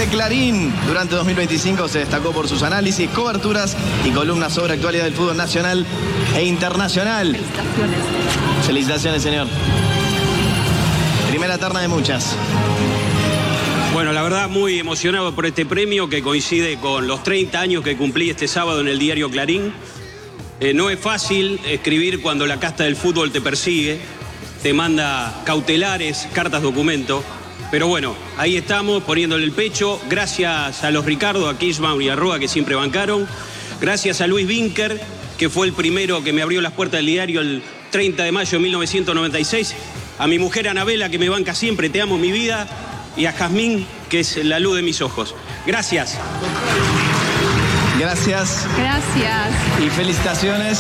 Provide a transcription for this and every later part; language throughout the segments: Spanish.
de Clarín. Durante 2025 se destacó por sus análisis, coberturas y columnas sobre actualidad del fútbol nacional e internacional. Felicitaciones, señor. Primera terna de muchas. Bueno, la verdad muy emocionado por este premio que coincide con los 30 años que cumplí este sábado en el diario Clarín. No es fácil escribir cuando la casta del fútbol te persigue, te manda cautelares, cartas documento. Pero bueno, ahí estamos poniéndole el pecho. Gracias a los Ricardo, a Kirchmann y a Roa que siempre bancaron. Gracias a Luis Vinker, que fue el primero que me abrió las puertas del diario el 30 de mayo de 1996. A mi mujer Anabela, que me banca siempre, te amo mi vida. Y a Jazmín, que es la luz de mis ojos. Gracias. Gracias. Gracias. Y felicitaciones.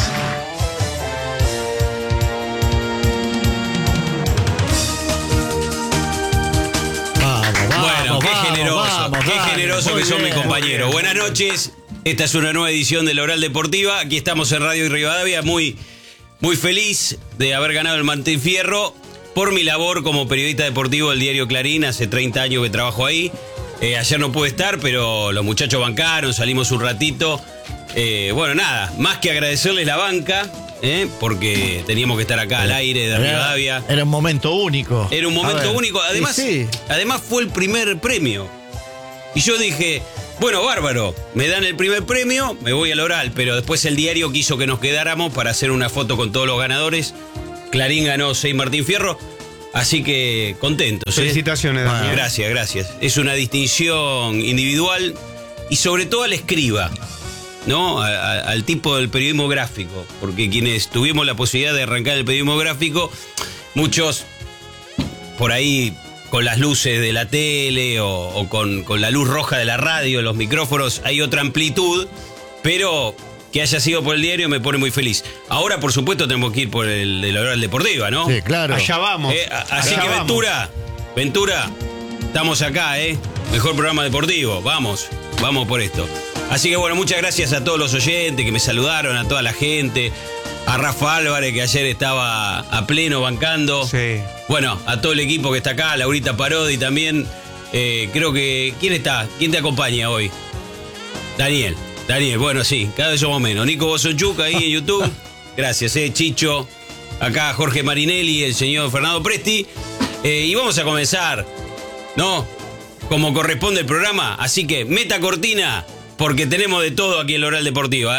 Bueno, qué generoso que son mis compañeros. Buenas noches. Esta es una nueva edición de La Oral Deportiva. Aquí estamos en Radio Rivadavia, muy feliz de haber ganado el Martín Fierro por mi labor como periodista deportivo del diario Clarín. Hace 30 años que trabajo ahí. Ayer no pude estar, pero los muchachos bancaron, salimos un ratito. Bueno, nada, más que agradecerles la banca, porque teníamos que estar acá al aire de Rivadavia. Era un momento único. Era un momento único. Además, además fue el primer premio. Y yo dije, bueno, bárbaro, me dan el primer premio, me voy al oral. Pero después el diario quiso que nos quedáramos para hacer una foto con todos los ganadores. Clarín ganó 6 Martín Fierro. Así que contentos. Felicitaciones, Daniel. Gracias. Es una distinción individual y sobre todo al escriba, ¿no? Al tipo del periodismo gráfico. Porque quienes tuvimos la posibilidad de arrancar el periodismo gráfico, muchos por ahí con las luces de la tele o con la luz roja de la radio, los micrófonos, hay otra amplitud, pero que haya sido por el diario me pone muy feliz. Ahora, por supuesto, tenemos que ir por el de la Oral Deportiva, ¿no? Sí, claro. Allá vamos. Así que Ventura, estamos acá, Mejor programa deportivo. Vamos por esto. Así que bueno, muchas gracias a todos los oyentes que me saludaron, a toda la gente, a Rafa Álvarez, que ayer estaba a pleno bancando. Sí. Bueno, a todo el equipo que está acá, a Laurita Parodi también. Creo que... ¿Quién está? ¿Quién te acompaña hoy? Daniel, bueno, sí, cada vez somos menos. Nico Bosonchuk ahí en YouTube. Gracias, Chicho. Acá Jorge Marinelli, el señor Fernando Presti. Y vamos a comenzar, ¿no? Como corresponde el programa. Así que meta cortina, porque tenemos de todo aquí en la Oral Deportiva,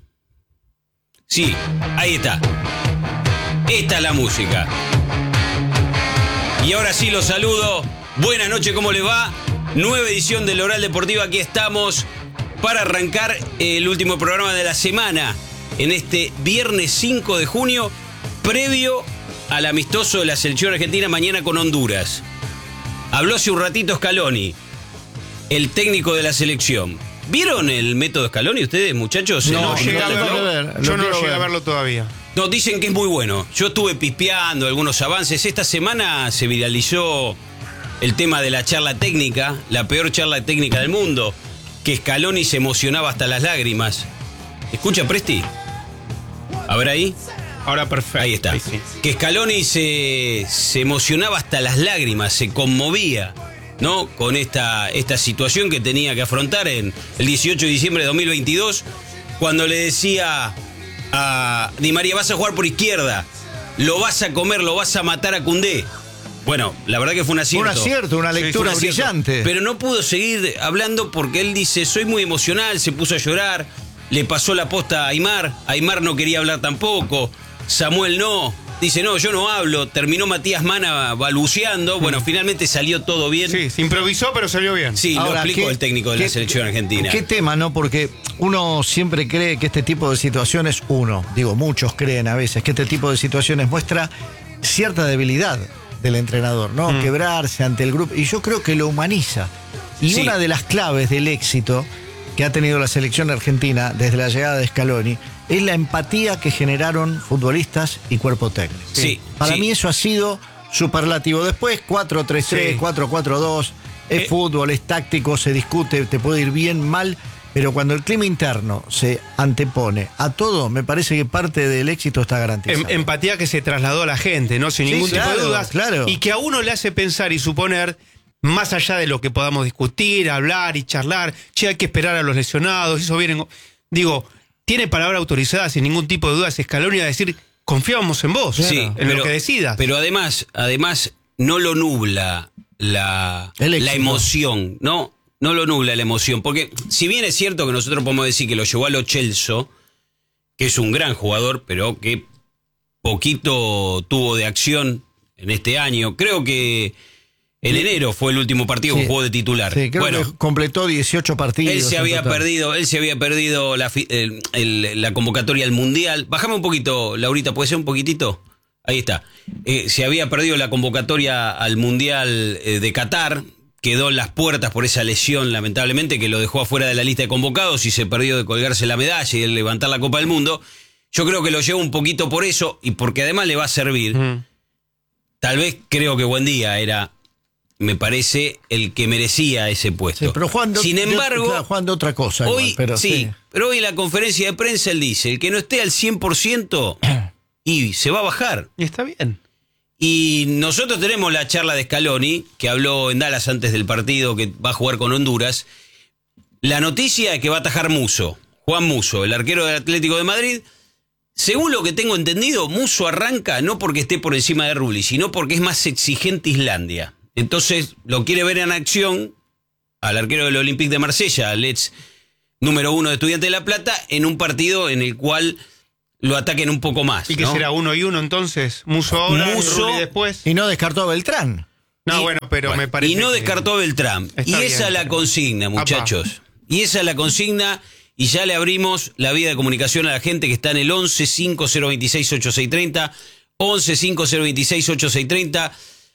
Sí, ahí está. Esta es la música. Y ahora sí los saludo. Buenas noches, ¿cómo les va? Nueva edición de la Oral Deportiva. Aquí estamos para arrancar el último programa de la semana, en este viernes 5 de junio, previo al amistoso de la selección argentina mañana con Honduras. Habló hace un ratito Scaloni, el técnico de la selección. ¿Vieron el método Scaloni ustedes, muchachos? No llegué a verlo. Yo no llegué a verlo todavía. No, dicen que es muy bueno. Yo estuve pispeando algunos avances. Esta semana se viralizó el tema de la charla técnica, la peor charla técnica del mundo, que Scaloni se emocionaba hasta las lágrimas. ¿Escucha, Presti? A ver ahí. Ahora perfecto. Ahí está. Sí. Que Scaloni se emocionaba hasta las lágrimas, se conmovía, ¿no? Con esta situación que tenía que afrontar en el 18 de diciembre de 2022, cuando le decía a Di María, vas a jugar por izquierda, lo vas a comer, lo vas a matar a Koundé. Bueno, la verdad que fue un acierto. Un acierto, una lectura brillante. Pero no pudo seguir hablando porque él dice, soy muy emocional, se puso a llorar, le pasó la posta a Aimar no quería hablar tampoco, Samuel no, dice, no, yo no hablo, terminó Matías Mana balbuceando, bueno, finalmente salió todo bien. Sí, se improvisó, pero salió bien. Sí, ahora, lo explicó el técnico de la selección argentina. ¿Qué tema, no? Porque uno siempre cree que este tipo de situaciones, muchos creen a veces que este tipo de situaciones muestra cierta debilidad del entrenador, ¿no? Quebrarse ante el grupo, y yo creo que lo humaniza. Y una de las claves del éxito que ha tenido la selección argentina desde la llegada de Scaloni es la empatía que generaron futbolistas y cuerpo técnico. Sí, Para mí eso ha sido superlativo. Después 4-3-3, 4-4-2, es fútbol, es táctico, se discute, te puede ir bien, mal, pero cuando el clima interno se antepone a todo, me parece que parte del éxito está garantizado. Empatía que se trasladó a la gente, ¿no? Sin ningún tipo de dudas. Claro. Y que a uno le hace pensar y suponer más allá de lo que podamos discutir, hablar y charlar, hay que esperar a los lesionados, eso viene... Digo, tiene palabra autorizada sin ningún tipo de duda Scaloni a decir, confiábamos en vos, en lo que decidas. Pero además no lo nubla la emoción, ¿no? No lo nubla la emoción, porque si bien es cierto que nosotros podemos decir que lo llevó a Lo Celso, que es un gran jugador, pero que poquito tuvo de acción en este año, creo que en enero fue el último partido que jugó de titular. Sí, creo que completó 18 partidos. Él se había perdido la convocatoria al Mundial. Bájame un poquito, Laurita, ¿puede ser un poquitito? Ahí está. Se había perdido la convocatoria al Mundial de Qatar. Quedó en las puertas por esa lesión, lamentablemente, que lo dejó afuera de la lista de convocados y se perdió de colgarse la medalla y de levantar la Copa del Mundo. Yo creo que lo lleva un poquito por eso y porque además le va a servir. Tal vez creo que Buendía era... me parece el que merecía ese puesto. Sí, pero sin embargo, jugando otra cosa. Hoy, igual, pero hoy en la conferencia de prensa él dice, el que no esté al 100% y se va a bajar. Y está bien. Y nosotros tenemos la charla de Scaloni, que habló en Dallas antes del partido que va a jugar con Honduras. La noticia es que va a atajar Musso, Juan Musso, el arquero del Atlético de Madrid. Según lo que tengo entendido, Musso arranca no porque esté por encima de Rulli, sino porque es más exigente Islandia. Entonces lo quiere ver en acción al arquero del Olympique de Marsella, al ex número 1 de Estudiantes de La Plata, en un partido en el cual lo ataquen un poco más. ¿Y que será 1-1 entonces? Musso ahora, Rulli después. Y no descartó a Beltrán. Me parece. Y no descartó a Beltrán. Y esa es la consigna, muchachos. Y esa es la consigna. Y ya le abrimos la vía de comunicación a la gente que está en el 11 5026 8630, 11 5026 8630.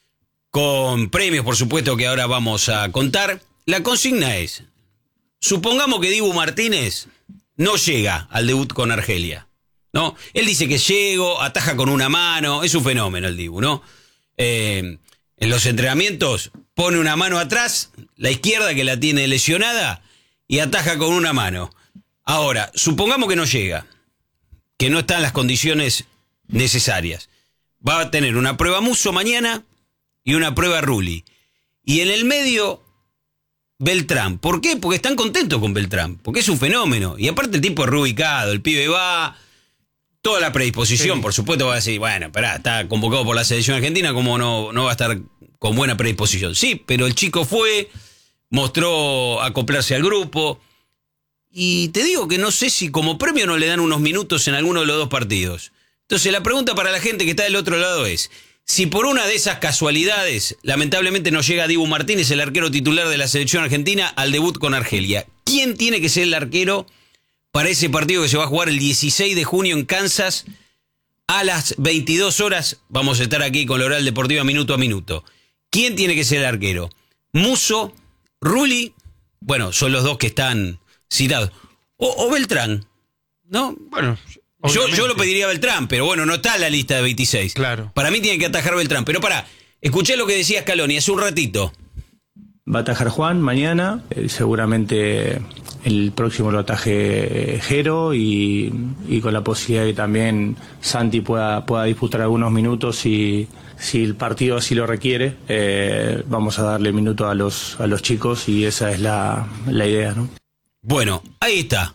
Con premios, por supuesto, que ahora vamos a contar. La consigna es, supongamos que Dibu Martínez no llega al debut con Argelia, ¿no? Él dice que llego, ataja con una mano, es un fenómeno el Dibu, ¿no? En los entrenamientos pone una mano atrás, la izquierda que la tiene lesionada, y ataja con una mano. Ahora, supongamos que no llega, que no está en las condiciones necesarias. Va a tener una prueba Musso mañana y una prueba Rulli. Y en el medio, Beltrán. ¿Por qué? Porque están contentos con Beltrán. Porque es un fenómeno. Y aparte el tipo es reubicado. El pibe va... Toda la predisposición, por supuesto, va a decir, bueno, esperá, está convocado por la selección argentina, ¿cómo no va a estar con buena predisposición? Sí, pero el chico fue, mostró acoplarse al grupo. Y te digo que no sé si como premio no le dan unos minutos en alguno de los dos partidos. Entonces la pregunta para la gente que está del otro lado es... Si por una de esas casualidades, lamentablemente no llega Dibu Martínez, el arquero titular de la selección argentina, al debut con Argelia, ¿quién tiene que ser el arquero para ese partido que se va a jugar el 16 de junio en Kansas a las 22 horas? Vamos a estar aquí con la Oral Deportiva minuto a minuto. ¿Quién tiene que ser el arquero? Musso, Rulli, bueno, son los dos que están citados. O Beltrán, ¿no? Bueno... Yo lo pediría a Beltrán, pero bueno, no está en la lista de 26. Claro. Para mí tiene que atajar Beltrán. Pero escuché lo que decía Scaloni hace un ratito. Va a atajar Juan mañana, seguramente el próximo lo ataje Jero y con la posibilidad de que también Santi pueda disputar algunos minutos si el partido así lo requiere. Vamos a darle minutos a los chicos y esa es la idea, ¿no? Bueno, ahí está.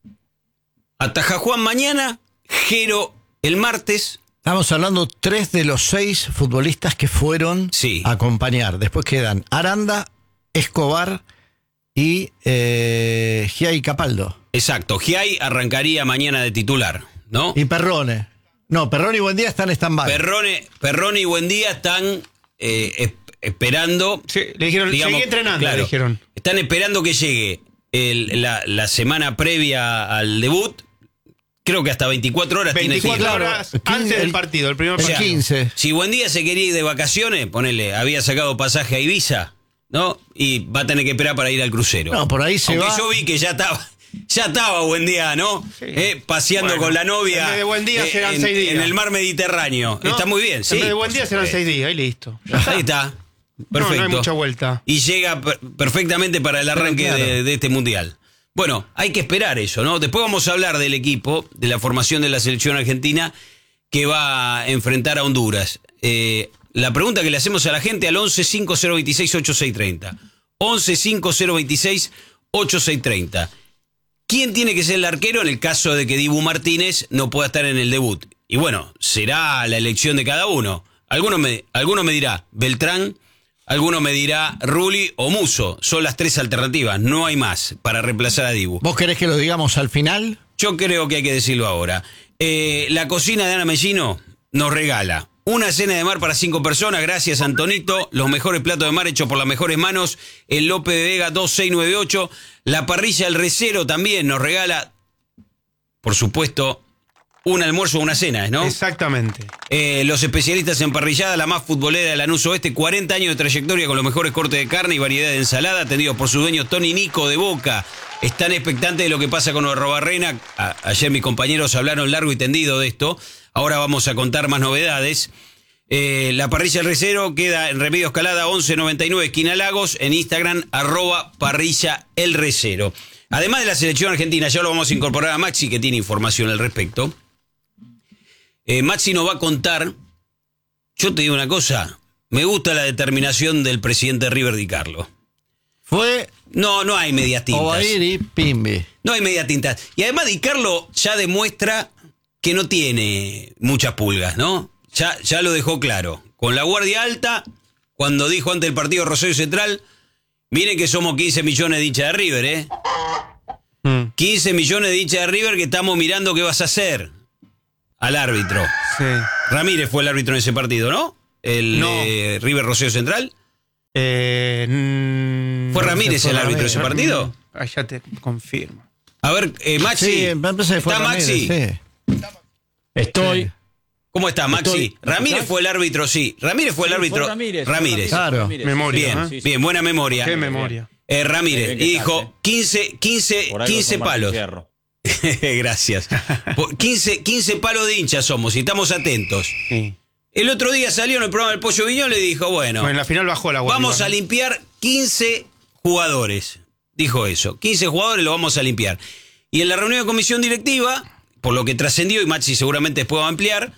Ataja Juan mañana, Jero el martes. Estamos hablando 3 de los 6 futbolistas que fueron a acompañar. Después quedan Aranda, Escobar y Giai Capaldo. Exacto, Giai arrancaría mañana de titular, ¿no? Y Perrone. No, Perrone y Buendía están en stand-by. Perrone y Buendía están esperando. Sí, le dijeron, seguí entrenando, claro, le dijeron. Están esperando que llegue la semana previa al debut. Creo que hasta 24 horas 24 horas antes del partido, el primer partido. 15. Si Buendía se quería ir de vacaciones, ponele, había sacado pasaje a Ibiza, ¿no? Y va a tener que esperar para ir al crucero. No, por ahí se va. Aunque yo vi que ya estaba Buendía, ¿no? Sí. Paseando con la novia. En vez de Buendía serán 6 días. En el mar Mediterráneo. ¿No? Está muy bien, sí. En vez de Buendía serán 6 días, y listo. Ahí está. Perfecto. No hay mucha vuelta. Y llega perfectamente para el arranque de este mundial. Bueno, hay que esperar eso, ¿no? Después vamos a hablar del equipo, de la formación de la selección argentina que va a enfrentar a Honduras. la pregunta que le hacemos a la gente al 11 5026 8630. 11 5026 8630. ¿Quién tiene que ser el arquero en el caso de que Dibu Martínez no pueda estar en el debut? Y bueno, será la elección de cada uno. Alguno me dirá Beltrán, alguno me dirá Rulli o Musso. Son las 3 alternativas, no hay más para reemplazar a Dibu. ¿Vos querés que lo digamos al final? Yo creo que hay que decirlo ahora. La cocina de Ana Mellino nos regala una cena de mar para 5 personas, gracias Antonito, los mejores platos de mar hechos por las mejores manos, el Lope de Vega 2698, la parrilla El Recero también nos regala, por supuesto, un almuerzo o una cena, ¿no? Exactamente. Los especialistas en parrillada, la más futbolera de Lanús Oeste, 40 años de trayectoria con los mejores cortes de carne y variedad de ensalada, atendidos por su dueño Tony Nico de Boca. Están expectantes de lo que pasa con Arrobarrena. Ayer mis compañeros hablaron largo y tendido de esto. Ahora vamos a contar más novedades. La parrilla El Recero queda en Remedios Escalada 1199, esquina Lagos, en Instagram, @parrilla El Recero. Además de la selección argentina, ya lo vamos a incorporar a Maxi, que tiene información al respecto. Maxi nos va a contar, yo te digo una cosa, me gusta la determinación del presidente de River, Di Carlo. Fue... No hay medias tintas. Ovair y Pimbi. No hay medias tintas. Y además Di Carlo ya demuestra que no tiene muchas pulgas, ¿no? Ya lo dejó claro. Con la guardia alta, cuando dijo ante el partido Rosario Central, miren que somos 15 millones de hinchas de River, ¿eh? 15 millones de hinchas de River que estamos mirando qué vas a hacer al árbitro. Sí. Ramírez fue el árbitro en ese partido, ¿no? River Rosario Central. ¿Fue Ramírez el árbitro de ese partido? Ya te confirmo. A ver, Maxi. Sí, me parece que fue ¿Está Ramírez, Maxi? sí. Estoy. Sí. ¿Cómo está, Maxi? Ramírez fue el árbitro, sí. Ramírez fue el árbitro. Ramírez. Claro. Memoria. Bien, bien, buena memoria. Qué memoria. Ramírez. Y dijo 15 palos. Gracias. 15 palos de hinchas somos y estamos atentos. Sí. El otro día salió en el programa del Pollo Viñón, le dijo, bueno, En la final bajó la guardia. vamos a limpiar 15 jugadores. Dijo eso. 15 jugadores lo vamos a limpiar. Y en la reunión de comisión directiva, por lo que trascendió, y Maxi seguramente después va a ampliar,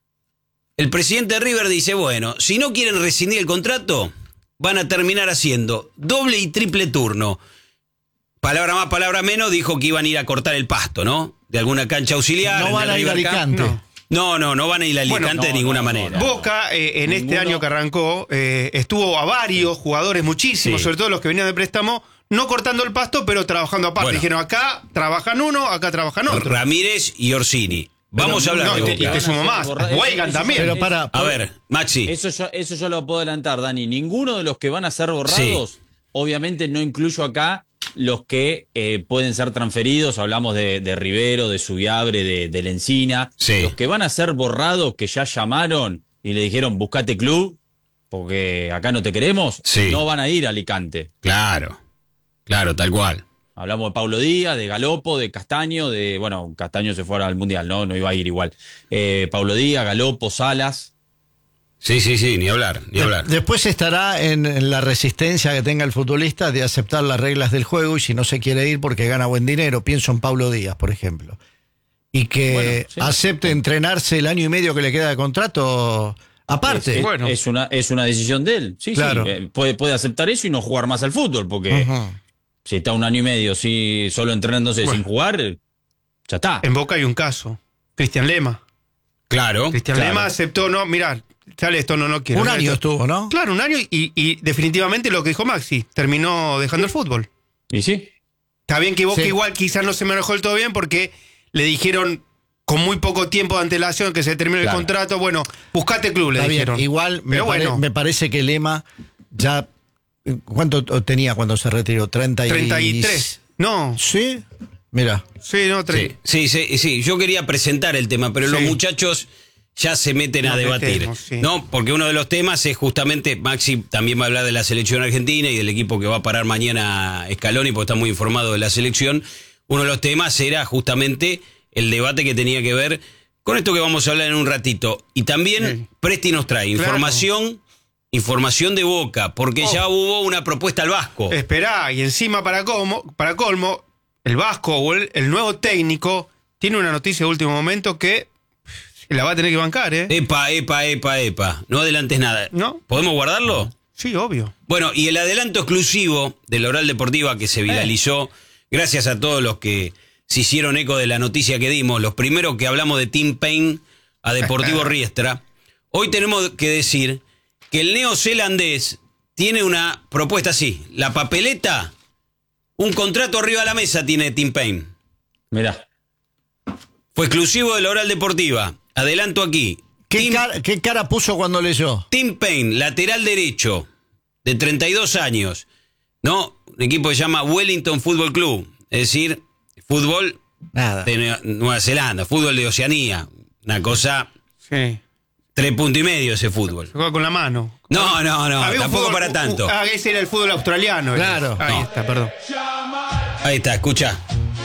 el presidente de River dice, bueno, si no quieren rescindir el contrato, van a terminar haciendo doble y triple turno. Palabra más, palabra menos, dijo que iban a ir a cortar el pasto, ¿no? De alguna cancha auxiliar. No van a ir a Alicante. No van a ir a Alicante de ninguna manera. Boca, en este año que arrancó, estuvo a varios jugadores, muchísimos, Sí. sobre todo los que venían de préstamo, no cortando el pasto, pero trabajando aparte. Bueno. Dijeron, acá trabajan uno, acá trabajan otro. Ramírez y Orsini. Vamos a hablar No, de y te Boca. sumo más. Weigan también. Pero para... A ver, Maxi. Eso yo lo puedo adelantar, Dani. Ninguno de los que van a ser borrados, obviamente no incluyo acá los que pueden ser transferidos. Hablamos de Rivero, de Subiabre, de Lencina. Sí. Los que van a ser borrados, que ya llamaron y le dijeron, buscate club, porque acá no te queremos, Sí. no van a ir a Alicante. Claro, tal cual. Hablamos de Pablo Díaz, de Galopo, de Castaño, bueno, Castaño se fue al Mundial, no iba a ir igual. Pablo Díaz, Galopo, Salas. Sí, ni hablar. Después estará en la resistencia que tenga el futbolista de aceptar las reglas del juego y si no se quiere ir porque gana buen dinero, pienso en Pablo Díaz, por ejemplo. Y que Bueno, sí. acepte entrenarse el año y medio que le queda de contrato aparte. Bueno. Es una decisión de él. Sí, Claro. sí. Puede aceptar eso y no jugar más al fútbol, porque Ujú. si está un año y medio solo entrenándose sin jugar, ya está. En Boca hay un caso. Cristian Lema. Claro. Cristian Lema aceptó, no, mirá, sale esto, no quiero. Un año estuvo, ¿no? Claro, un año y definitivamente lo que dijo Maxi, terminó dejando el fútbol. ¿Y sí? Está bien que Boca Sí. igual quizás no se manejó del todo bien porque le dijeron con muy poco tiempo de antelación que se terminó el contrato, bueno, buscate club, le Está bien, dijeron. igual Pero bueno, me parece que Lema ya... ¿Cuánto tenía cuando se retiró? 33. No, ¿Sí? Mira. sí, no, 30. Sí, yo quería presentar el tema, pero los Sí. muchachos ya se meten a Nos debatir. metemos, sí. ¿No? Porque uno de los temas es justamente, Maxi también va a hablar de la selección argentina y del equipo que va a parar mañana Scaloni, porque está muy informado de la selección. Uno de los temas era justamente el debate que tenía que ver con esto que vamos a hablar en un ratito. Y también Sí. Presti nos trae Claro. información de Boca, porque ya hubo una propuesta al Vasco. Esperá, y encima para colmo, el Vasco o el nuevo técnico tiene una noticia de último momento que La va a tener que bancar, ¿eh? Epa. No adelantes nada. ¿No? ¿Podemos guardarlo? Sí, obvio. Bueno, y el adelanto exclusivo de la Oral Deportiva que se viralizó, gracias a todos los que se hicieron eco de la noticia que dimos, los primeros que hablamos de Tim Payne a Deportivo Riestra, hoy tenemos que decir que el neozelandés tiene una propuesta así, la papeleta, un contrato arriba de la mesa tiene Tim Payne. Mirá. Fue exclusivo de la Oral Deportiva. Adelanto aquí. ¿Qué cara puso cuando leyó? Tim Payne, lateral derecho, de 32 años, ¿no? Un equipo que se llama Wellington Football Club, es decir, fútbol de Nueva Zelanda, fútbol de Oceanía, una cosa... Sí. 3 puntos y medio ese fútbol. Se juega con la mano. No, tampoco fútbol, para tanto. Ese era el fútbol australiano. Claro. Ahí está, perdón. Ahí está, escucha.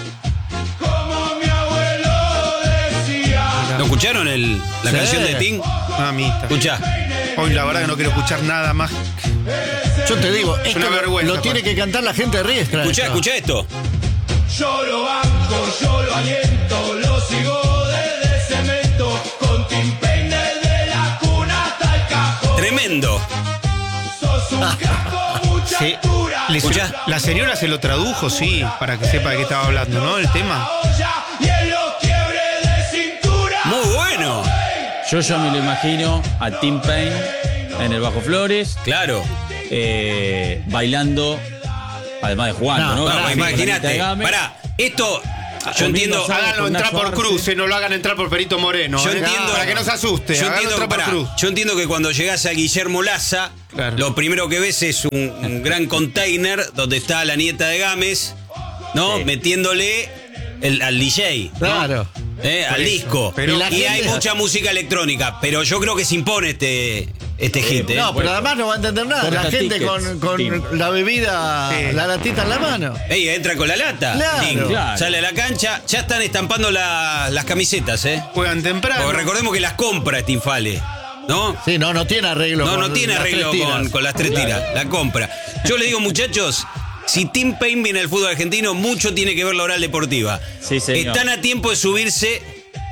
¿No escucharon la canción de Tim? Mamita. Escucha. Hoy la verdad que no quiero escuchar nada más. Yo te digo, Es esto una vergüenza, lo tiene que cantar la gente de Riestra. Escucha esto. Yo lo banco, yo lo aliento, lo sigo desde cemento, con Tim Payne desde la cuna hasta el cajón. Tremendo. Sos un casco, mucha Sí. altura. Escuchá. La señora se lo tradujo, sí, para que sepa de qué estaba hablando, ¿no? El tema. Olla y en los quiebres de cintura. Muy bueno. Yo ya me lo imagino a Tim Payne en el Bajo Flores, Claro. bailando, además de jugando, ¿no? Vamos, Con la imagínate. Anita de Game. Pará, esto... Yo Domingo entiendo... sábado. Háganlo con entrar Nacho por Arce. Cruz, no lo hagan entrar por Perito Moreno. Yo entiendo... Para que no se asuste. Háganlo entrar por Cruz. Yo entiendo que cuando llegás a Guillermo Laza, Claro. lo primero que ves es un gran container donde está la nieta de Gámez, ¿no? Sí. Metiéndole al DJ, ¿no? Claro. Al disco. Pero- y Y la hay gente- mucha música electrónica, pero yo creo que se impone este hit. No, pero además no va a entender nada. Corta La gente tickets, con Tim. la bebida, Sí. la latita en la mano. Ey, entra con la lata. Claro. Ding. Claro. Sale a la cancha, ya están estampando las camisetas, ¿eh? Juegan temprano. Porque recordemos que las compra Stinfale, ¿no? Sí, no tiene arreglo. No con tiene las arreglo tres tiras. con las 3 tiras, la compra. Yo le digo, muchachos, si Tim Payne viene al fútbol argentino, mucho tiene que ver la Oral Deportiva. Sí, señor. Están a tiempo de subirse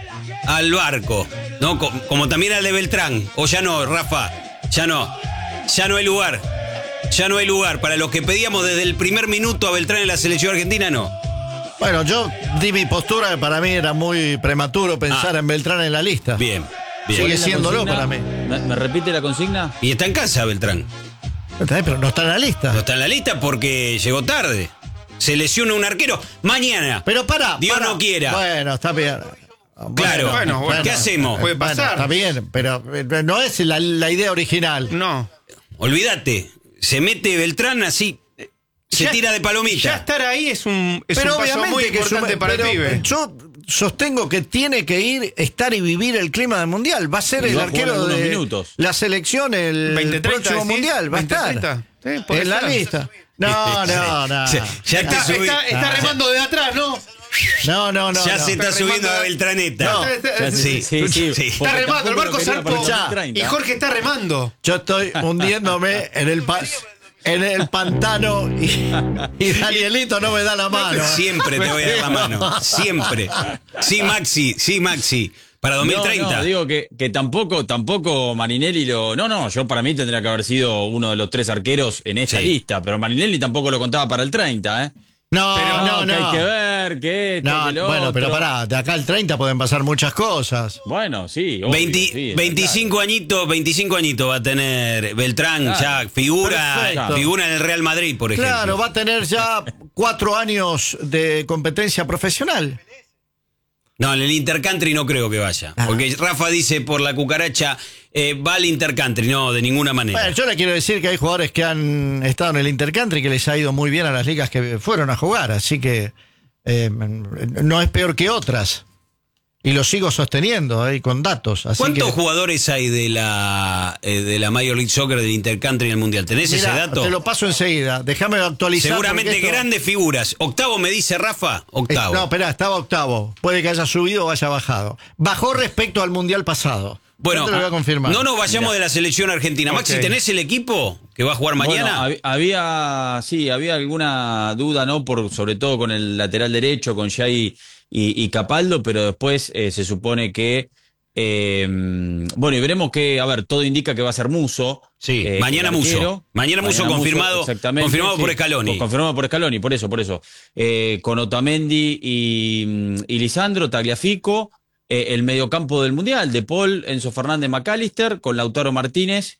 al barco, ¿no? Como también al de Beltrán. O ya no, Rafa, ya no hay lugar. Ya no hay lugar. Para los que pedíamos desde el primer minuto a Beltrán en la selección argentina, no. Bueno, yo di mi postura, que para mí era muy prematuro pensar en Beltrán en la lista. Bien, bien. Sigue ¿La siéndolo consigna? para mí. ¿Me repite la consigna? Y está en casa Beltrán. Está bien, pero no está en la lista. No está en la lista porque llegó tarde. Se lesiona un arquero. Mañana. Pero Dios no quiera. Bueno, está bien. Claro. bueno, ¿Qué hacemos? Puede Bueno, pasar. está bien, pero no es la idea original. No. Olvídate. Se mete Beltrán así. Se Ya- tira de palomita. Ya estar ahí es un Pero paso obviamente muy que importante para el pero pibe. yo sostengo que tiene que estar y vivir el clima del mundial. Va a ser Y el va a jugar arquero algunos de minutos. la selección el 20-30, próximo decís, mundial. Va a 20-30. estar Sí, puede en la ser. lista. No. Ya te subí. Está remando de atrás, ¿no? No. Ya se está Está subiendo remando- a Beltraneta. No. Sí. Sí. Sí. Está remando, el barco zarpó. zarpó. Y Jorge está remando. Yo estoy hundiéndome en el pantano y Danielito no me da la mano. Siempre te voy a dar la mano. Siempre. Sí, Maxi. Para 2030. No, digo que tampoco Marinelli No, yo para mí tendría que haber sido uno de los 3 arqueros en esta Sí. lista, pero Marinelli tampoco lo contaba para el 30, ¿eh? No. Que hay que ver, que esto, No, que lo bueno, pero otro. pará, de acá al 30 pueden pasar muchas cosas. Bueno, sí. obvio, 25 añitos va a tener Beltrán, Claro. ya figura Perfecto. en el Real Madrid, por ejemplo. Claro, va a tener ya 4 años de competencia profesional. No, en el Intercountry no creo que vaya. Porque Rafa dice por la cucaracha, va al Intercountry. No, de ninguna manera. Bueno, yo le quiero decir que hay jugadores que han estado en el Intercountry que les ha ido muy bien a las ligas que fueron a jugar, así que no es peor que otras. Y lo sigo sosteniendo con datos. Así ¿Cuántos que, jugadores hay de la Major League Soccer del Intercountry en el Mundial? ¿Tenés mirá, ese dato? te lo paso enseguida. Déjame actualizar. Seguramente porque esto- grandes figuras. Octavo me dice Rafa. Octavo. No, espera, estaba octavo. Puede que haya subido o haya bajado. Bajó respecto al Mundial pasado. Bueno, Yo te lo voy a confirmar. no nos vayamos de la selección argentina. Maxi, Ok. ¿tenés el equipo que va a jugar mañana? Bueno, había alguna duda, ¿no? Sobre todo con el lateral derecho, con Jay y Capaldo, pero después se supone que Bueno, y veremos que, a ver, todo indica que va a ser Musso. Sí, mañana Musso. Mañana Musso confirmado, confirmado por Scaloni. Confirmado por Scaloni, por eso. Con Otamendi y Lisandro, Tagliafico, el mediocampo del Mundial, De Paul, Enzo Fernández, McAllister, con Lautaro Martínez,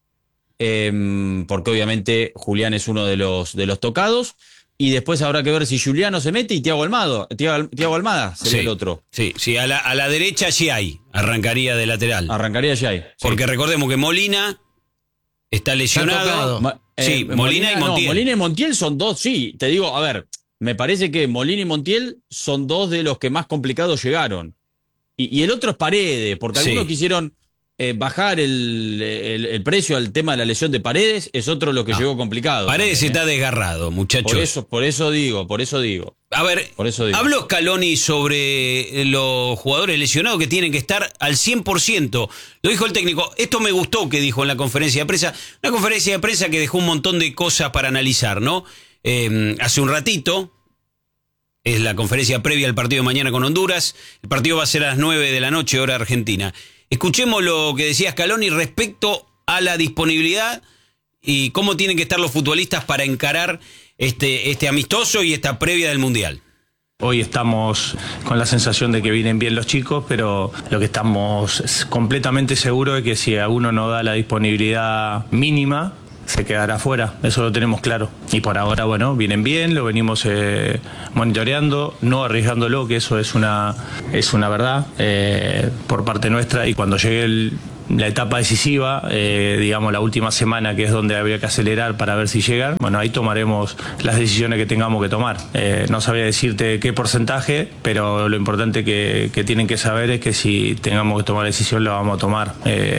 porque obviamente Julián es uno de los tocados. Y después habrá que ver si Juliano se mete y Thiago Almada sería el otro. Sí, a la derecha Giai arrancaría de lateral. Arrancaría Giai. Porque recordemos que Molina está lesionado. Molina y Montiel. No, Molina y Montiel son dos, sí. Te digo, a ver, me parece que Molina y Montiel son dos de los que más complicados llegaron. Y el otro es Paredes, porque algunos quisieron bajar el precio al tema de la lesión de Paredes, es otro lo que llegó complicado. Paredes está desgarrado, muchachos. Por eso digo. A ver, habló Scaloni sobre los jugadores lesionados que tienen que estar al 100%. Lo dijo el técnico. Esto me gustó que dijo en la conferencia de prensa. Una conferencia de prensa que dejó un montón de cosas para analizar, ¿no? Hace un ratito, es la conferencia previa al partido de mañana con Honduras. El partido va a ser a las 9 de la noche, hora argentina. Escuchemos lo que decía Scaloni respecto a la disponibilidad y cómo tienen que estar los futbolistas para encarar este amistoso y esta previa del Mundial. Hoy estamos con la sensación de que vienen bien los chicos, pero lo que estamos completamente seguros es que si alguno no da la disponibilidad mínima, se quedará fuera, eso lo tenemos claro. Y por ahora, bueno, vienen bien, lo venimos monitoreando, no arriesgándolo, que eso es una verdad por parte nuestra. Y cuando llegue la etapa decisiva, digamos la última semana, que es donde habría que acelerar para ver si llegan, bueno, ahí tomaremos las decisiones que tengamos que tomar. No sabría decirte qué porcentaje, pero lo importante que tienen que saber es que si tengamos que tomar decisión, lo vamos a tomar.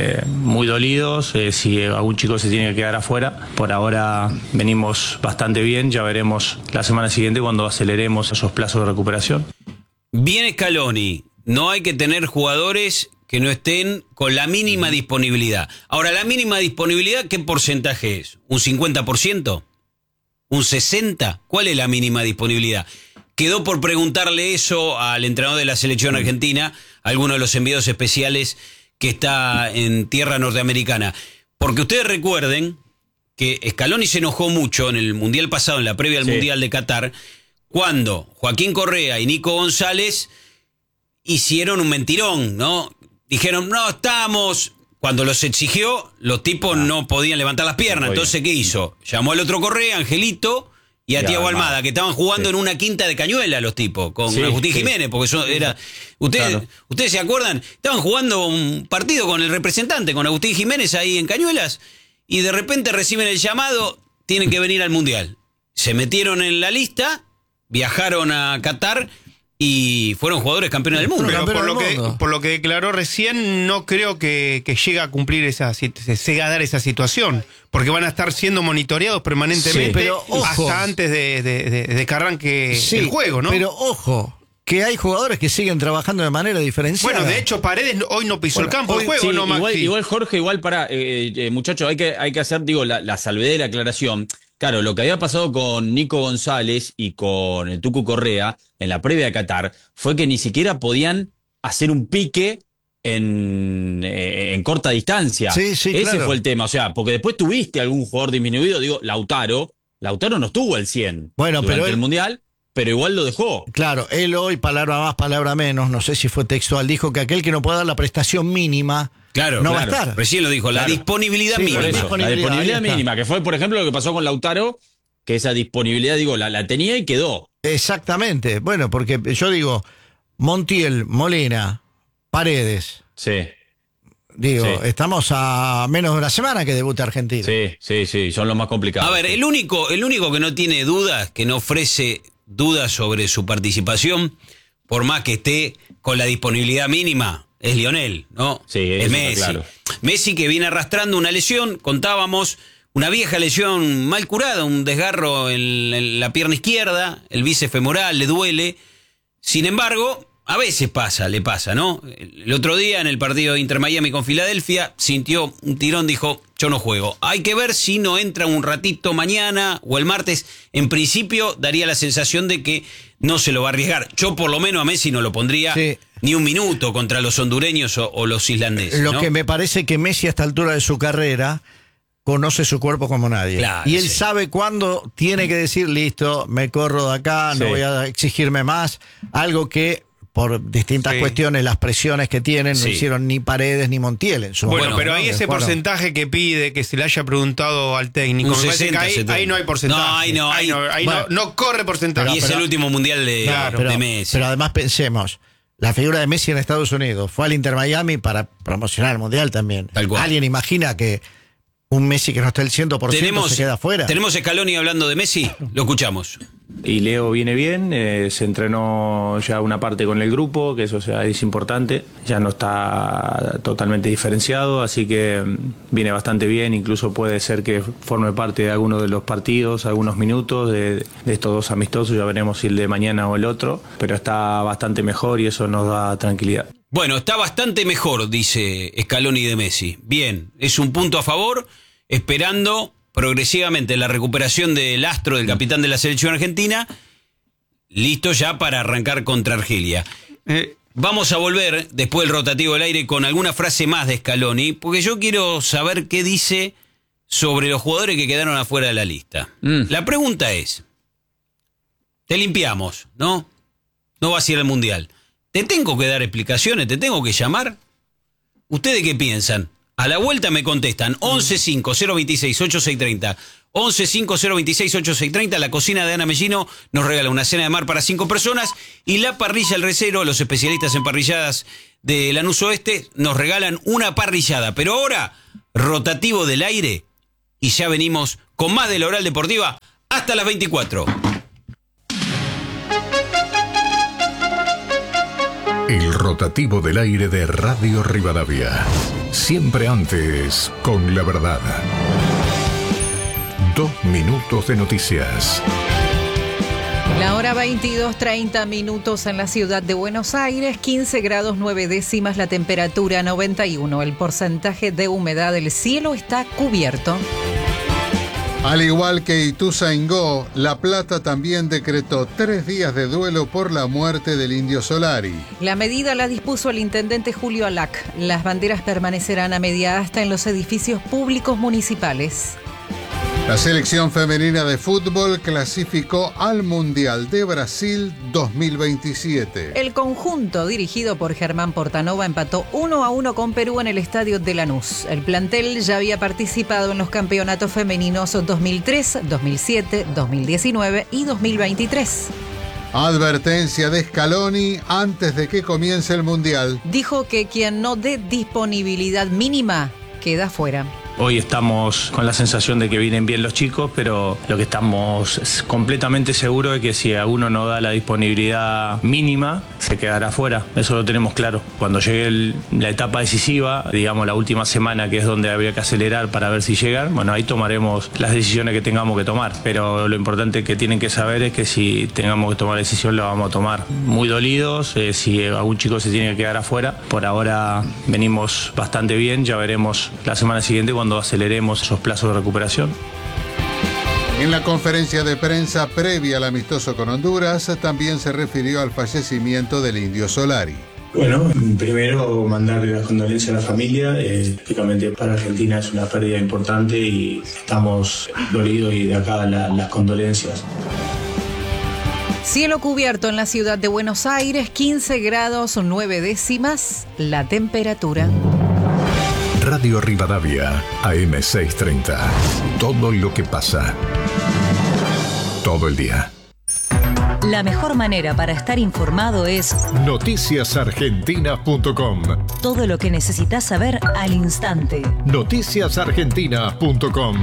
Muy dolidos, si algún chico se tiene que quedar afuera. Por ahora venimos bastante bien, ya veremos la semana siguiente cuando aceleremos esos plazos de recuperación. Bien Scaloni, no hay que tener jugadores que no estén con la mínima disponibilidad. Ahora, la mínima disponibilidad, ¿qué porcentaje es? ¿Un 50%? ¿Un 60%? ¿Cuál es la mínima disponibilidad? Quedó por preguntarle eso al entrenador de la selección argentina, alguno de los enviados especiales que está en tierra norteamericana. Porque ustedes recuerden que Scaloni se enojó mucho en el Mundial pasado, en la previa al Mundial de Qatar, cuando Joaquín Correa y Nico González hicieron un mentirón, ¿no? Dijeron, no, estamos... Cuando los exigió, los tipos no podían levantar las piernas. Entonces, ¿qué hizo? Llamó al otro Correa, Angelito, y a Thiago Almada, que estaban jugando en una quinta de Cañuela los tipos, con Agustín Jiménez, porque eso era... ¿Ustedes se acuerdan? Estaban jugando un partido con el representante, con Agustín Jiménez ahí en Cañuelas, y de repente reciben el llamado, tienen que venir al Mundial. Se metieron en la lista, viajaron a Qatar y fueron jugadores campeones del mundo. Pero por lo que declaró recién, no creo que llegue a cumplir se llegue a dar esa situación, porque van a estar siendo monitoreados permanentemente, pero, hasta antes de que arranque el juego, ¿no? Pero ojo, que hay jugadores que siguen trabajando de manera diferenciada. Bueno, de hecho, Paredes hoy no pisó el campo de juego, sí, ¿no, Maxi? Igual Jorge, muchachos, hay que hacer, la salvedad de la aclaración. Claro, lo que había pasado con Nico González y con el Tucu Correa en la previa de Qatar fue que ni siquiera podían hacer un pique en corta distancia. Ese fue el tema, o sea, porque después tuviste algún jugador disminuido, digo, Lautaro no estuvo al 100 durante el Mundial, pero igual lo dejó. Claro, él hoy, palabra más, palabra menos, no sé si fue textual, dijo que aquel que no pueda dar la prestación mínima no va a estar. Recién lo dijo, la disponibilidad mínima. La disponibilidad mínima, que fue, por ejemplo, lo que pasó con Lautaro, que esa disponibilidad, la tenía y quedó. Exactamente. Bueno, porque yo digo, Montiel, Molina, Paredes. Sí. Estamos a menos de una semana que debute Argentina. Sí, son los más complicados. A ver, el único que no tiene dudas, que no ofrece dudas sobre su participación, por más que esté con la disponibilidad mínima, es Lionel, ¿no? Sí, es Messi. Claro. Messi, que viene arrastrando una lesión, contábamos, una vieja lesión mal curada, un desgarro en la pierna izquierda, el bíceps femoral, le duele. Sin embargo, a veces le pasa, ¿no? El otro día en el partido de Inter Miami con Filadelfia, sintió un tirón, dijo, yo no juego. Hay que ver si no entra un ratito mañana o el martes. En principio daría la sensación de que no se lo va a arriesgar. Yo por lo menos a Messi no lo pondría ni un minuto contra los hondureños o los islandeses. Lo ¿no? que me parece que Messi a esta altura de su carrera conoce su cuerpo como nadie. Claro, y él sí. sabe cuándo tiene que decir, listo, me corro de acá, no Sí. voy a exigirme más. Algo que por distintas Sí. cuestiones, las presiones que tienen, Sí. no hicieron ni Paredes ni Montiel en su Bueno, momento, pero ¿no? ahí De ese acuerdo. porcentaje que pide, que se le haya preguntado al técnico, Un me parece 60, que 70. ahí no hay porcentaje. No, ahí no, ahí bueno, no corre porcentaje. Y es el último mundial de Messi. Pero además pensemos, la figura de Messi en Estados Unidos fue al Inter Miami para promocionar el Mundial también. Tal cual. ¿Alguien imagina que un Messi que no está el 100% se queda afuera? ¿Tenemos Scaloni hablando de Messi? Lo escuchamos. Y Leo viene bien, se entrenó ya una parte con el grupo, que eso es importante, ya no está totalmente diferenciado, así que viene bastante bien, incluso puede ser que forme parte de alguno de los partidos, algunos minutos de estos dos amistosos, ya veremos si el de mañana o el otro, pero está bastante mejor y eso nos da tranquilidad. Bueno, está bastante mejor, dice Scaloni de Messi. Bien, es un punto a favor, esperando progresivamente la recuperación del astro, del capitán de la selección argentina, listo ya para arrancar contra Argelia. Vamos a volver, después del rotativo del aire, con alguna frase más de Scaloni, porque yo quiero saber qué dice sobre los jugadores que quedaron afuera de la lista. La pregunta es, te limpiamos, ¿no? No vas a ir al Mundial. ¿Te tengo que dar explicaciones? ¿Te tengo que llamar? ¿Ustedes qué piensan? A la vuelta me contestan 1150268630. 1150268630. La cocina de Ana Mellino nos regala una cena de mar para 5 personas y la parrilla El Recero, los especialistas en parrilladas de Lanús Oeste, nos regalan una parrillada. Pero ahora, rotativo del aire y ya venimos con más de la Oral Deportiva hasta las 24. El rotativo del aire de Radio Rivadavia. Siempre antes, con la verdad. 2 minutos de noticias. La hora 22:30 minutos en la ciudad de Buenos Aires, 15 grados 9 décimas, la temperatura 91, el porcentaje de humedad del cielo está cubierto. Al igual que Ituzaingó, La Plata también decretó 3 días de duelo por la muerte del Indio Solari. La medida la dispuso el intendente Julio Alac. Las banderas permanecerán a media asta en los edificios públicos municipales. La selección femenina de fútbol clasificó al Mundial de Brasil 2027. El conjunto, dirigido por Germán Portanova, empató 1-1 con Perú en el estadio de Lanús. El plantel ya había participado en los campeonatos femeninos 2003, 2007, 2019 y 2023. Advertencia de Scaloni antes de que comience el Mundial. Dijo que quien no dé disponibilidad mínima queda fuera. Hoy estamos con la sensación de que vienen bien los chicos, pero lo que estamos es completamente seguros de que si alguno no da la disponibilidad mínima, se quedará fuera. Eso lo tenemos claro. Cuando llegue la etapa decisiva, digamos la última semana, que es donde habría que acelerar para ver si llegan, bueno, ahí tomaremos las decisiones que tengamos que tomar. Pero lo importante que tienen que saber es que si tengamos que tomar decisión, la vamos a tomar muy dolidos. Si algún chico se tiene que quedar afuera, por ahora venimos bastante bien. Ya veremos la semana siguiente cuando aceleremos esos plazos de recuperación. En la conferencia de prensa previa al amistoso con Honduras, también se refirió al fallecimiento del Indio Solari. Bueno, primero mandarle las condolencias a la familia. Lógicamente para Argentina es una pérdida importante y estamos dolidos y de acá las condolencias. Cielo cubierto en la ciudad de Buenos Aires, 15 grados 9 décimas, la temperatura. Radio Rivadavia, AM 630. Todo lo que pasa. Todo el día. La mejor manera para estar informado es noticiasargentina.com. todo lo que necesitas saber al instante. noticiasargentina.com.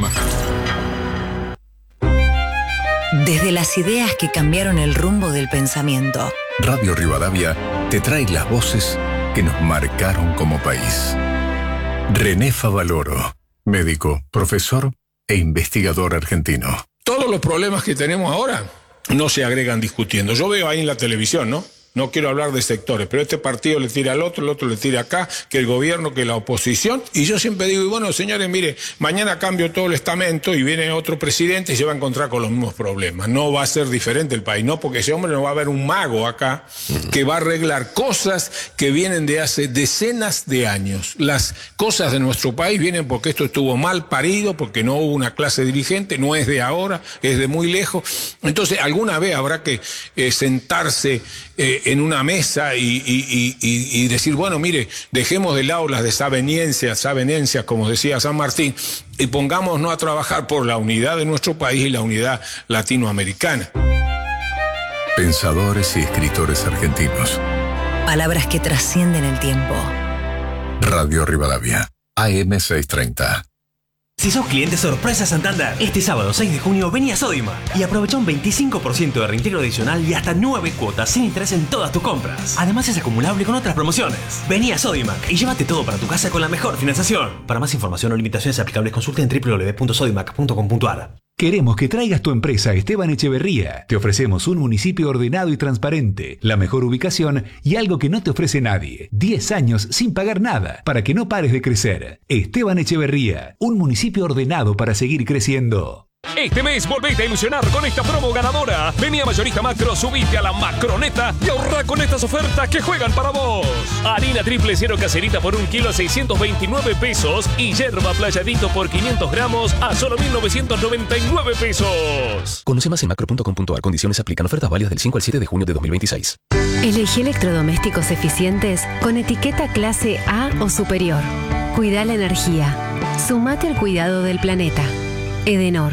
Desde las ideas que cambiaron el rumbo del pensamiento. Radio Rivadavia te trae las voces que nos marcaron como país. René Favaloro, médico, profesor e investigador argentino. Todos los problemas que tenemos ahora no se agregan discutiendo. Yo veo ahí en la televisión, ¿no? no quiero hablar de sectores, pero este partido le tira al otro, el otro le tira acá, que el gobierno, que la oposición, y yo siempre digo, y bueno, señores, mire, mañana cambio todo el estamento y viene otro presidente y se va a encontrar con los mismos problemas. No va a ser diferente el país, no, porque ese hombre no va a haber un mago acá que va a arreglar cosas que vienen de hace decenas de años. Las cosas de nuestro país vienen porque esto estuvo mal parido, porque no hubo una clase dirigente, no es de ahora, es de muy lejos. Entonces, alguna vez habrá que sentarse en una mesa y decir, bueno, mire, dejemos de lado las desavenencias, como decía San Martín, y pongámonos a trabajar por la unidad de nuestro país y la unidad latinoamericana. Pensadores y escritores argentinos. Palabras que trascienden el tiempo. Radio Rivadavia, AM 630. Si sos cliente sorpresa Santander, este sábado 6 de junio vení a Sodimac y aprovecha un 25% de reintegro adicional y hasta 9 cuotas sin interés en todas tus compras. Además es acumulable con otras promociones. Vení a Sodimac y llévate todo para tu casa con la mejor financiación. Para más información o limitaciones aplicables consulta en www.sodimac.com.ar. Queremos que traigas tu empresa a Esteban Echeverría. Te ofrecemos un municipio ordenado y transparente, la mejor ubicación y algo que no te ofrece nadie. 10 años sin pagar nada para que no pares de crecer. Esteban Echeverría, un municipio ordenado para seguir creciendo. Este mes volvete a ilusionar con esta promo ganadora. Vení a Mayorista Macro, subite a la Macroneta y ahorrá con estas ofertas que juegan para vos. Harina triple cero caserita por 1 kilo a 629 pesos y yerba playadito por 500 gramos a solo 1.999 pesos. Conoce más en macro.com.ar. Condiciones aplican. Ofertas válidas del 5 al 7 de junio de 2026. Elegí electrodomésticos eficientes con etiqueta clase A o superior. Cuida la energía. Sumate al cuidado del planeta. Edenor.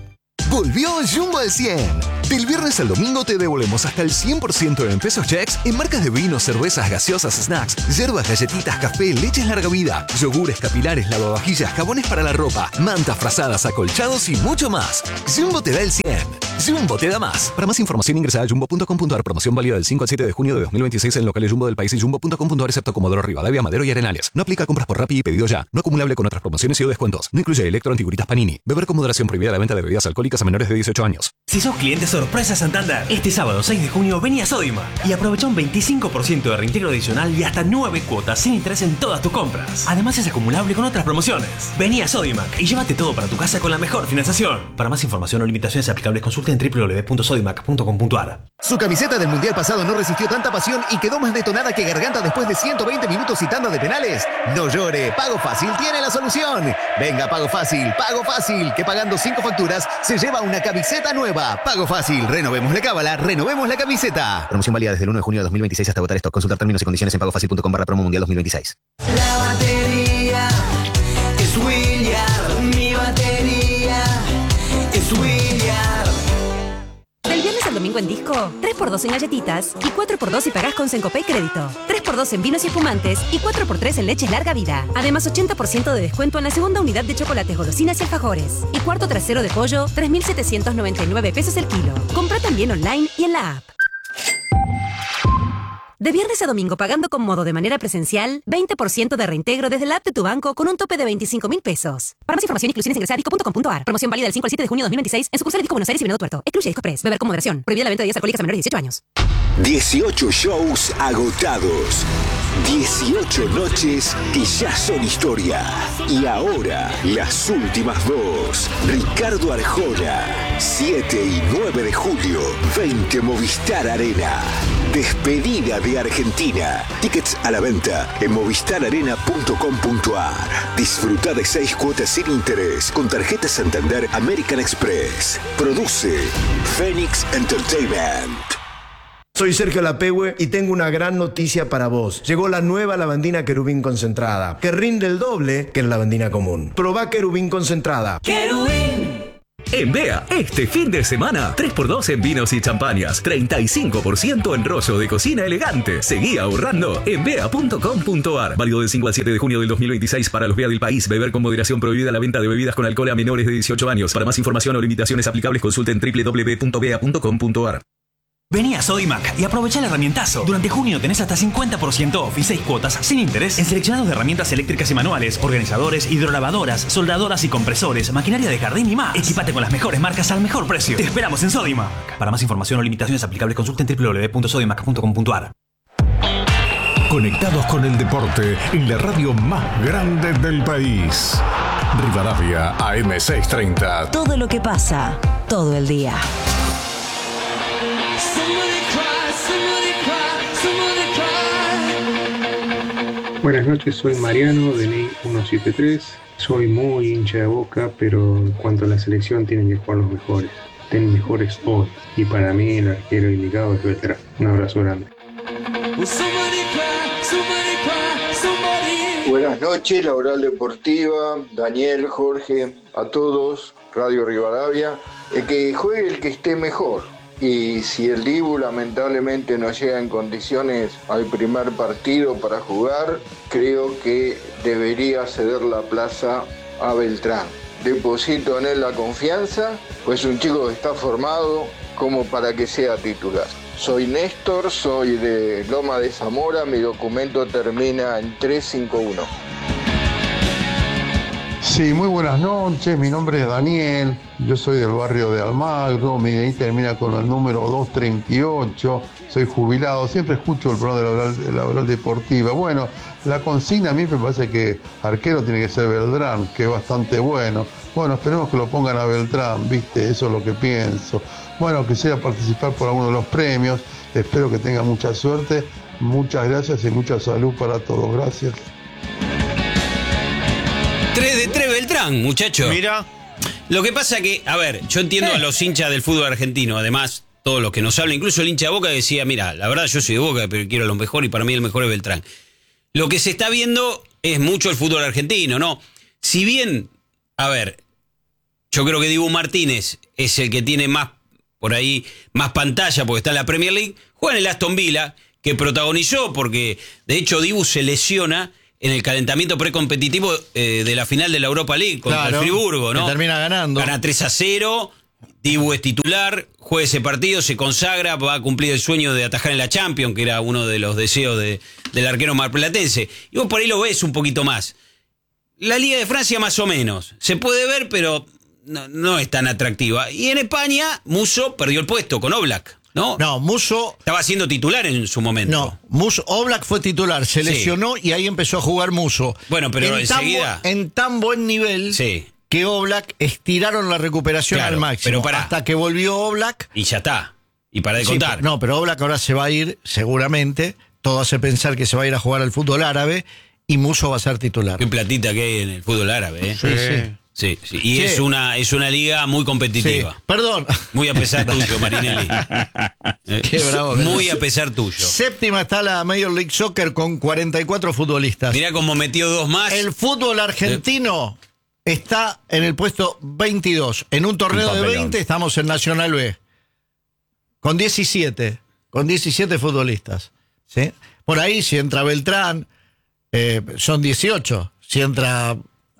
Volvió Jumbo al 100. Del viernes al domingo te devolvemos hasta el 100% en pesos checks en marcas de vinos, cervezas, gaseosas, snacks, yerbas, galletitas, café, leches larga vida, yogures, capilares, lavavajillas, jabones para la ropa, mantas, frazadas, acolchados y mucho más. Jumbo te da el 100. Jumbo te da más. Para más información ingresa a jumbo.com.ar. Promoción válida del 5 al 7 de junio de 2026 en locales Jumbo del país y jumbo.com.ar excepto Comodoro Rivadavia, Madero y Arenales. No aplica a compras por Rappi y pedido ya. No acumulable con otras promociones y o descuentos. No incluye electro antiguritas Panini. Beber con moderación. Prohibida la venta de bebidas alcohólicas a menores de 18 años. Si sos cliente sorpresa Santander, este sábado 6 de junio vení a Sodimac y aprovecha un 25% de reintegro adicional y hasta 9 cuotas sin interés en todas tus compras. Además es acumulable con otras promociones. Vení a Sodimac y llévate todo para tu casa con la mejor financiación. Para más información o limitaciones aplicables consulta en www.sodimac.com.ar. Su camiseta del mundial pasado no resistió tanta pasión y quedó más detonada que Garganta después de 120 minutos y tanda de penales. No llore, Pago Fácil tiene la solución. Venga, Pago Fácil, que pagando 5 facturas se lleva una camiseta nueva. Pago Fácil, renovemos la cábala, renovemos la camiseta. Promoción válida desde el 1 de junio de 2026 hasta agotar stock. Consultar términos y condiciones en pagofacil.com/promo mundial 2026. La batería es William, mi batería es William. Del viernes al domingo en Disco, 3x2 en galletitas y 4x2 si pagás con Sencopay Crédito. 3x2 en vinos y espumantes y 4x3 en leches larga vida. Además, 80% de descuento en la segunda unidad de chocolates, golosinas y alfajores. Y cuarto trasero de pollo, 3.799 pesos el kilo. Compra también online y en la app. De viernes a domingo pagando con modo de manera presencial, 20% de reintegro desde la app de tu banco con un tope de 25.000 pesos. Para más información, inclusiones ingresa a disco.com.ar. Promoción válida del 5 al 7 de junio de 2026 en sucursales Disco Buenos Aires y Venado Tuerto. Excluye Disco Press. Beber con moderación. Prohibida la venta de bebidas alcohólicas a menores de 18 años. 18 shows agotados. 18 noches que ya son historia. Y ahora, las últimas dos. Ricardo Arjona, 7 y 9 de julio, 20 Movistar Arena. Despedida de Argentina. Tickets a la venta en movistararena.com.ar. Disfruta de 6 cuotas sin interés con tarjeta Santander American Express. Produce Phoenix Entertainment. Soy Sergio Lapehue y tengo una gran noticia para vos. Llegó la nueva lavandina Querubín concentrada, que rinde el doble que la lavandina común. Probá Querubín concentrada. ¡Querubín! En Bea, este fin de semana, 3x2 en vinos y champañas, 35% en rollo de cocina elegante. Seguí ahorrando en bea.com.ar. Válido del 5 al 7 de junio del 2026 para los Bea del país. Beber con moderación. Prohibida la venta de bebidas con alcohol a menores de 18 años. Para más información o limitaciones aplicables consulten www.bea.com.ar. Vení a Sodimac y aprovecha el herramientazo. Durante junio tenés hasta 50% off y 6 cuotas sin interés en seleccionados de herramientas eléctricas y manuales, organizadores, hidrolavadoras, soldadoras y compresores, maquinaria de jardín y más. Equipate con las mejores marcas al mejor precio. Te esperamos en Sodimac. Para más información o limitaciones aplicables, consulten www.sodimac.com.ar. Conectados con el deporte en la radio más grande del país. Rivadavia AM630. Todo lo que pasa, todo el día. Buenas noches, soy Mariano, DNI 173. Soy muy hincha de Boca, pero en cuanto a la selección tienen que jugar los mejores. Tienen mejores hoy. Y para mí el arquero indicado es Beltrán. Un abrazo grande. Buenas noches, la Oral Deportiva, Daniel, Jorge, a todos, Radio Rivadavia. Que juegue el que esté mejor. Y si el Dibu lamentablemente no llega en condiciones al primer partido para jugar, creo que debería ceder la plaza a Beltrán. Deposito en él la confianza, pues un chico que está formado como para que sea titular. Soy Néstor, soy de Loma de Zamora, mi documento termina en 351. Sí, muy buenas noches, mi nombre es Daniel, yo soy del barrio de Almagro, mi DNI termina con el número 238, soy jubilado, siempre escucho el programa de la Oral Deportiva. Bueno, la consigna a mí me parece que arquero tiene que ser Beltrán, que es bastante bueno. Bueno, esperemos que lo pongan a Beltrán, ¿viste? Eso es lo que pienso. Bueno, quisiera participar por alguno de los premios, espero que tenga mucha suerte, muchas gracias y mucha salud para todos, gracias. 3 de 3 Beltrán, muchacho. Mira. Lo que pasa que, a ver, yo entiendo a los hinchas del fútbol argentino, además, todos los que nos hablan, incluso el hincha de Boca decía, mira, la verdad yo soy de Boca, pero quiero a lo mejor y para mí el mejor es Beltrán. Lo que se está viendo es mucho el fútbol argentino, ¿no? Si bien, a ver, yo creo que Dibu Martínez es el que tiene más, por ahí, más pantalla porque está en la Premier League, juega en el Aston Villa, que protagonizó porque, de hecho, Dibu se lesiona en el calentamiento precompetitivo de la final de la Europa League contra el Friburgo, ¿no? Que termina ganando. Gana 3-0, Dibu es titular, juega ese partido, se consagra, va a cumplir el sueño de atajar en la Champions, que era uno de los deseos del arquero marplatense. Y vos por ahí lo ves un poquito más. La Liga de Francia más o menos. Se puede ver, pero no es tan atractiva. Y en España, Musso perdió el puesto con Oblak. No, Musso estaba siendo titular en su momento. No, Oblak fue titular, se lesionó y ahí empezó a jugar Musso. Bueno, pero enseguida en tan buen nivel que Oblak estiraron la recuperación al máximo. Pero hasta que volvió Oblak. Y ya está. Y para de contar. Pero Oblak ahora se va a ir, seguramente. Todo hace pensar que se va a ir a jugar al fútbol árabe y Musso va a ser titular. Qué platita que hay en el fútbol árabe, ¿eh? Sí. Sí. Y es una liga muy competitiva. Sí. Perdón. Muy a pesar tuyo, Marinelli. Qué bravo. Muy a pesar tuyo. Séptima está la Major League Soccer con 44 futbolistas. Mirá cómo metió 2 más. El fútbol argentino está en el puesto 22. En un torneo de 20 estamos en Nacional B. Con 17 futbolistas. ¿Sí? Por ahí, si entra Beltrán, son 18. Si entra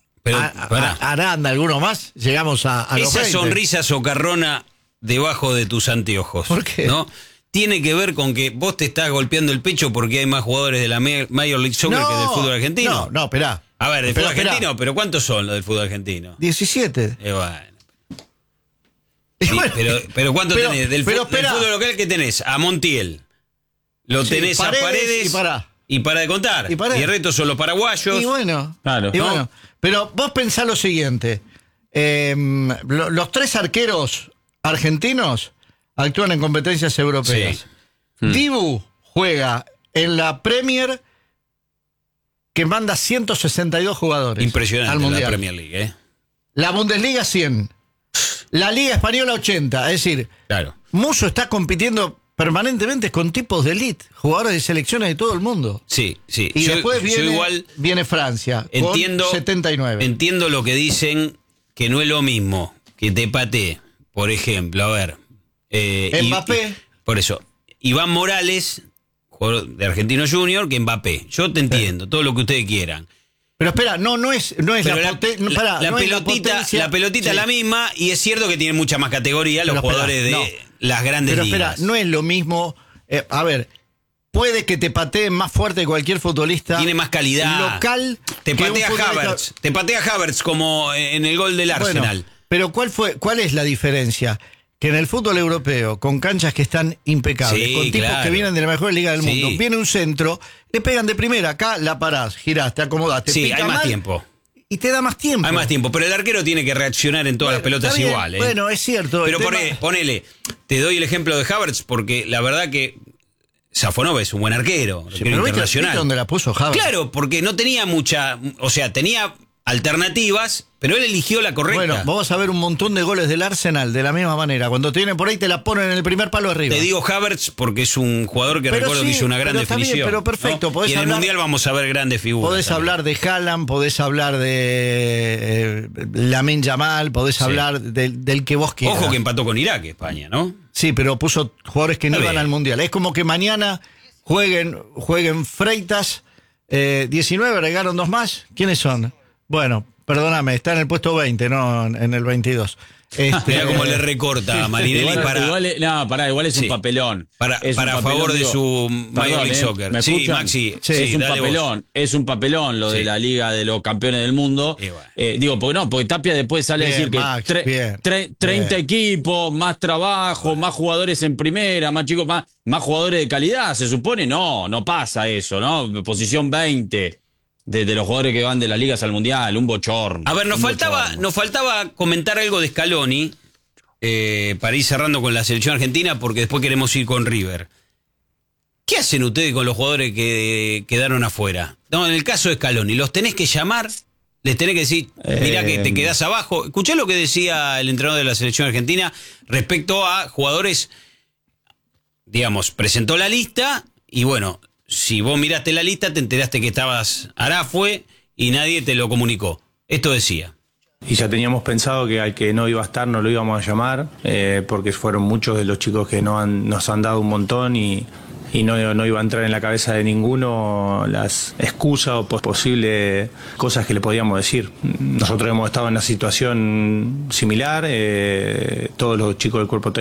Aranda, alguno más, llegamos a los 20. Esa sonrisa socarrona debajo de tus anteojos. ¿Por qué? ¿No? Tiene que ver con que vos te estás golpeando el pecho porque hay más jugadores de la Major League Soccer que del fútbol argentino. No, esperá. A ver, del fútbol argentino, pero ¿cuántos son los del fútbol argentino? 17. Pero ¿cuánto tenés? Del fútbol local, ¿qué tenés? A Montiel. Lo tenés a Paredes. Y para de contar. Y el resto son los paraguayos. Y bueno. Claro. Bueno. Pero vos pensá lo siguiente. Los 3 arqueros argentinos actúan en competencias europeas. Sí. Dibu juega en la Premier, que manda 162 jugadores. Impresionante al Mundial. La Premier League, ¿eh? La Bundesliga 100. La Liga Española 80. Es decir, Musso está compitiendo permanentemente con tipos de elite, jugadores de selecciones de todo el mundo. Sí. Y después viene Francia, con 79. Entiendo lo que dicen, que no es lo mismo que te patee, por ejemplo, a ver. Mbappé. Por eso, Iván Morales, jugador de Argentino Junior, que Mbappé. Yo te entiendo, todo lo que ustedes quieran. Pero espera, no es Pero la pelotita es la misma, y es cierto que tienen mucha más categoría los jugadores de las grandes ligas. Pero espera, no es lo mismo. A ver, puede que te pateen más fuerte que cualquier futbolista. Tiene más calidad. Local. Te patea Havertz. Te patea Havertz como en el gol del Arsenal. Pero ¿cuál es la diferencia? Que en el fútbol europeo, con canchas que están impecables, Sí, con tipos claro. que vienen de la mejor liga del mundo, Sí. viene un centro, le pegan de primera, acá la parás, girás, te acomodás, te Sí, pica hay más mal tiempo. y te da más tiempo. Hay más tiempo, pero el arquero tiene que reaccionar en todas las pelotas está bien, igual. Bueno, es cierto. Pero el tema- ponele, te doy el ejemplo de Havertz, porque la verdad que Safonov es un buen arquero, Sí, pero internacional. ¿viste dónde la puso Havertz? Claro, porque no tenía mucha, o sea, tenía alternativas, pero él eligió la correcta. Bueno, vamos a ver un montón de goles del Arsenal de la misma manera. Cuando te vienen por ahí te la ponen en el primer palo arriba. Te digo Havertz porque es un jugador que Pero recuerdo sí, que hizo una gran pero está bien, definición. pero perfecto, ¿no? podés Y en el hablar- Mundial vamos a ver grandes figuras. Podés también. hablar de Haaland, podés hablar de Lamine Yamal, podés hablar del que vos quieras. Ojo que empató con Irak, España, ¿no? Sí, pero puso jugadores que no Está iban bien. al Mundial. Es como que mañana jueguen Freitas, 19, agregaron 2 más. ¿Quiénes son? Bueno, perdóname, está en el puesto 20, no en el 22. Mira cómo le recorta a Marinelli igual es un Sí. papelón. Para favor de su Major League Soccer. ¿Me Sí, escuchan? Maxi. Es un dale vos. papelón. Es un papelón lo de Sí. la Liga de los Campeones del Mundo. Porque Tapia después sale Bien, a decir que Max, bien, 30 bien. equipos, más trabajo, más jugadores en primera, más chicos, más jugadores de calidad. Se supone, no pasa eso, ¿no? Posición 20 de los jugadores que van de las ligas al Mundial, un bochorno. A ver, nos faltaba comentar algo de Scaloni para ir cerrando con la selección argentina, porque después queremos ir con River. ¿Qué hacen ustedes con los jugadores que quedaron afuera? No, en el caso de Scaloni, los tenés que llamar, les tenés que decir, mirá que te quedás abajo. Escuché lo que decía el entrenador de la selección argentina respecto a jugadores, digamos, presentó la lista y bueno, si vos miraste la lista te enteraste que estabas Arafue y nadie te lo comunicó. Esto decía. Y ya teníamos pensado que al que no iba a estar no lo íbamos a llamar, porque fueron muchos de los chicos que nos han dado un montón y no iba a entrar en la cabeza de ninguno las excusas o posibles cosas que le podíamos decir. Nosotros hemos estado en una situación similar, todos los chicos del cuerpo técnico